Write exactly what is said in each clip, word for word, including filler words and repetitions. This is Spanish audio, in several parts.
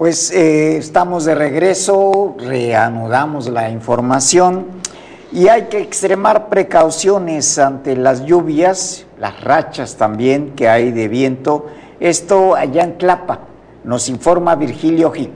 Pues eh, estamos de regreso, reanudamos la información y hay que extremar precauciones ante las lluvias, las rachas también que hay de viento. Esto allá en Tlapa, nos informa Virgilio Gil.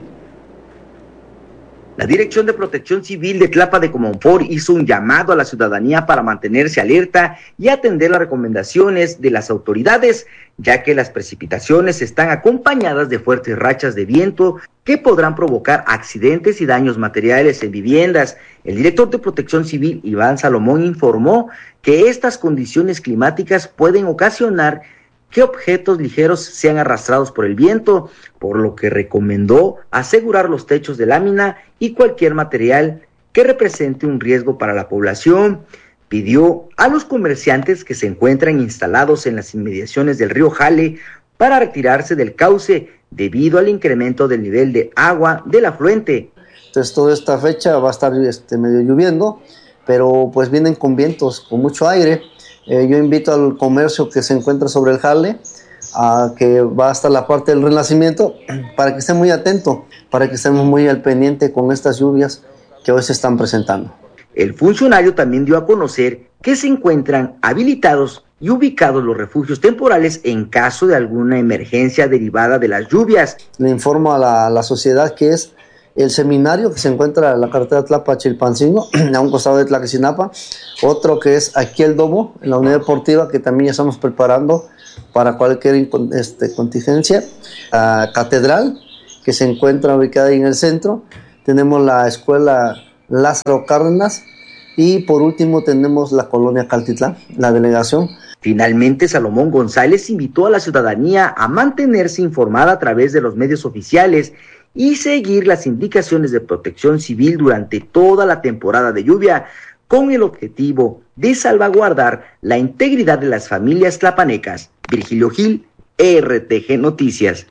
La Dirección de Protección Civil de Tlapa de Comonfort hizo un llamado a la ciudadanía para mantenerse alerta y atender las recomendaciones de las autoridades, ya que las precipitaciones están acompañadas de fuertes rachas de viento que podrán provocar accidentes y daños materiales en viviendas. El director de Protección Civil, Iván Salomón, informó que estas condiciones climáticas pueden ocasionar que objetos ligeros sean arrastrados por el viento, por lo que recomendó asegurar los techos de lámina y cualquier material que represente un riesgo para la población. Pidió a los comerciantes que se encuentran instalados en las inmediaciones del río Jale para retirarse del cauce debido al incremento del nivel de agua del afluente. Entonces toda esta fecha va a estar este, medio lloviendo, pero pues vienen con vientos, con mucho aire. Eh, yo invito al comercio que se encuentra sobre el Jale, a que va hasta la parte del Renacimiento, para que esté muy atento, para que estemos muy al pendiente con estas lluvias que hoy se están presentando. El funcionario también dio a conocer que se encuentran habilitados y ubicados los refugios temporales en caso de alguna emergencia derivada de las lluvias. Le informo a la, a la sociedad que es el seminario que se encuentra en la carretera Tlapa-Chilpancingo, a un costado de Tlaquecinapa, otro que es aquí el Domo, en la unidad deportiva, que también ya estamos preparando para cualquier este, contingencia, la catedral, que se encuentra ubicada ahí en el centro, tenemos la escuela Lázaro Cárdenas, y por último tenemos la colonia Caltitlán, la delegación. Finalmente, Salomón González invitó a la ciudadanía a mantenerse informada a través de los medios oficiales y seguir las indicaciones de Protección Civil durante toda la temporada de lluvia, con el objetivo de salvaguardar la integridad de las familias tlapanecas. Virgilio Gil, R T G Noticias.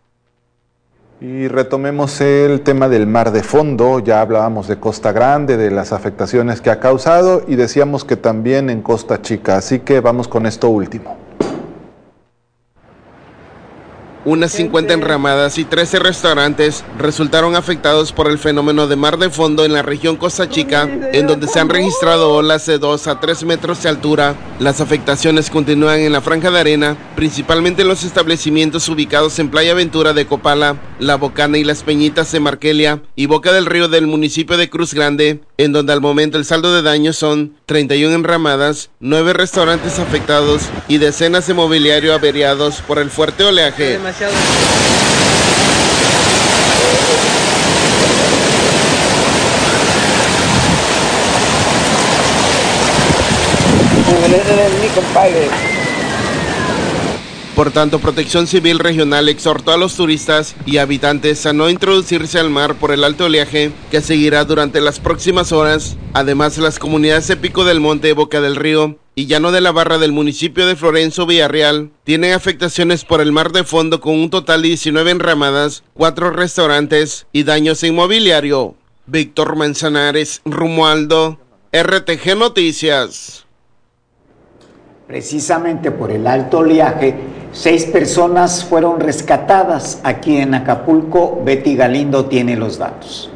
Y retomemos el tema del mar de fondo. Ya hablábamos de Costa Grande, de las afectaciones que ha causado, y decíamos que también en Costa Chica, así que vamos con esto último. Unas cincuenta enramadas y trece restaurantes resultaron afectados por el fenómeno de mar de fondo en la región Costa Chica, en donde se han registrado olas de dos a tres metros de altura. Las afectaciones continúan en la franja de arena, principalmente en los establecimientos ubicados en Playa Ventura de Copala, La Bocana y Las Peñitas de Marquelia y Boca del Río del municipio de Cruz Grande, en donde al momento el saldo de daños son treinta y una enramadas, nueve restaurantes afectados y decenas de mobiliario averiados por el fuerte oleaje. Demasiado. Por tanto, Protección Civil Regional exhortó a los turistas y habitantes a no introducirse al mar por el alto oleaje que seguirá durante las próximas horas. Además, las comunidades de Pico del Monte, Boca del Río y Llano de la Barra del municipio de Florencio Villarreal tienen afectaciones por el mar de fondo con un total de diecinueve enramadas, cuatro restaurantes y daños en mobiliario. Víctor Manzanares, Romualdo, R T G Noticias. Precisamente por el alto oleaje, seis personas fueron rescatadas aquí en Acapulco. Betty Galindo tiene los datos.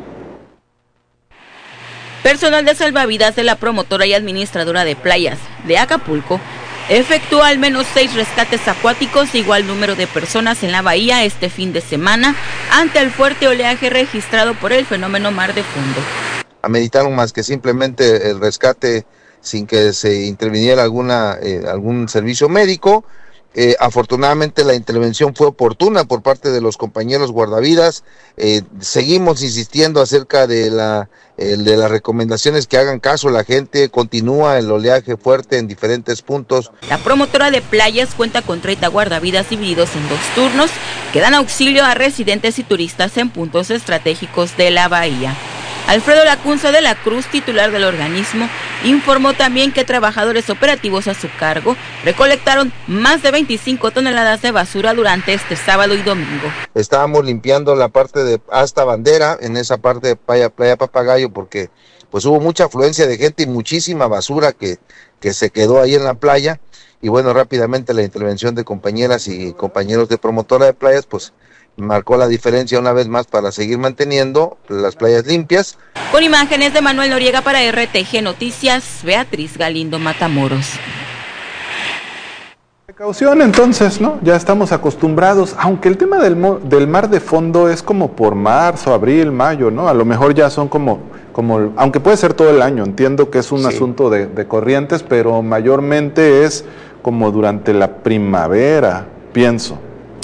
Personal de salvavidas de la promotora y administradora de playas de Acapulco efectuó al menos seis rescates acuáticos, igual número de personas en la bahía este fin de semana ante el fuerte oleaje registrado por el fenómeno mar de fondo. Ameritaron más que simplemente el rescate sin que se interviniera alguna eh, algún servicio médico. Eh, afortunadamente la intervención fue oportuna por parte de los compañeros guardavidas. Eh, seguimos insistiendo acerca de la eh, de las recomendaciones que hagan caso la gente. Continúa el oleaje fuerte en diferentes puntos. La promotora de playas cuenta con treinta guardavidas divididos en dos turnos que dan auxilio a residentes y turistas en puntos estratégicos de la bahía. Alfredo Lacunza de la Cruz, titular del organismo, informó también que trabajadores operativos a su cargo recolectaron más de veinticinco toneladas de basura durante este sábado y domingo. Estábamos limpiando la parte de hasta Bandera, en esa parte de Playa, Playa Papagayo, porque pues hubo mucha afluencia de gente y muchísima basura que, que se quedó ahí en la playa. Y bueno, rápidamente la intervención de compañeras y compañeros de promotora de playas, pues marcó la diferencia una vez más para seguir manteniendo las playas limpias. Con imágenes de Manuel Noriega para R T G Noticias, Beatriz Galindo Matamoros. Precaución entonces, ¿no? Ya estamos acostumbrados, aunque el tema del, del mar de fondo es como por marzo, abril, mayo, ¿no? A lo mejor ya son como, como aunque puede ser todo el año, entiendo que es un sí. asunto de, de corrientes, pero mayormente es como durante la primavera, pienso.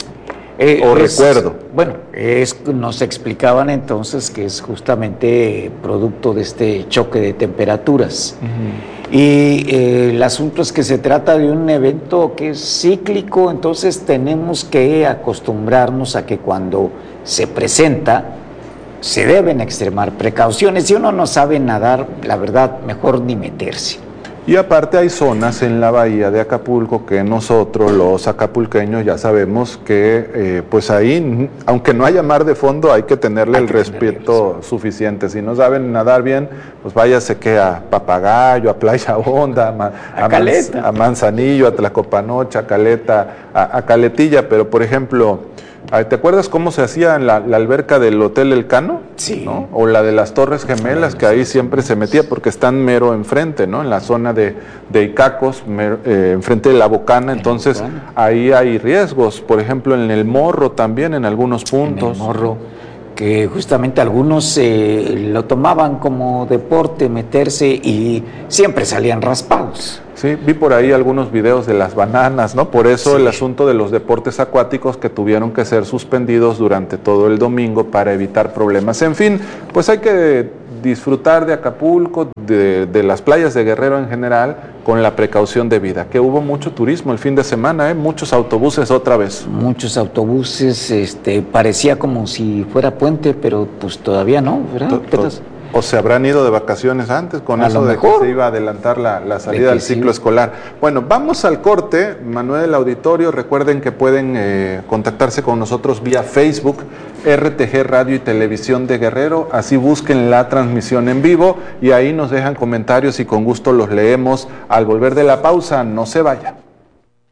Eh, o es, recuerdo. Bueno, es, nos explicaban entonces que es justamente producto de este choque de temperaturas. Uh-huh. Y eh, el asunto es que se trata de un evento que es cíclico, entonces tenemos que acostumbrarnos a que cuando se presenta se deben extremar precauciones. Si uno no sabe nadar, la verdad, mejor ni meterse. Y aparte hay zonas en la bahía de Acapulco que nosotros, los acapulqueños, ya sabemos que eh, pues ahí, aunque no haya mar de fondo, hay que tenerle hay el que respeto tenerle suficiente. Si no saben nadar bien, pues váyase que a Papagayo, a Playa Honda, a, Ma, a, a, Caleta. Manz, a Manzanillo, a Tlacopanocha, a Caleta, a, a Caletilla. Pero por ejemplo, ¿te acuerdas cómo se hacía en la, la alberca del Hotel Elcano? Sí. ¿No? O la de las Torres Gemelas, que ahí siempre se metía porque están mero enfrente, ¿no? En la zona de, de Icacos, mero, eh, enfrente de la Bocana, entonces ahí hay riesgos. Por ejemplo, en el Morro también, en algunos puntos. En el Morro, que justamente algunos eh, lo tomaban como deporte, meterse, y siempre salían raspados. Sí, vi por ahí algunos videos de las bananas, ¿no? Por eso sí. El asunto de los deportes acuáticos que tuvieron que ser suspendidos durante todo el domingo para evitar problemas. En fin, pues hay que disfrutar de Acapulco, de, de las playas de Guerrero en general, con la precaución debida. Que hubo mucho turismo el fin de semana, ¿eh? Muchos autobuses otra vez. Muchos autobuses, este, parecía como si fuera puente, pero pues todavía no, ¿verdad? O se habrán ido de vacaciones antes con a eso de que se iba a adelantar la, la salida del ciclo sí. escolar. Bueno, vamos al corte. Manuel del Auditorio, recuerden que pueden eh, contactarse con nosotros vía Facebook, R T G Radio y Televisión de Guerrero. Así busquen la transmisión en vivo y ahí nos dejan comentarios y con gusto los leemos. Al volver de la pausa, no se vayan.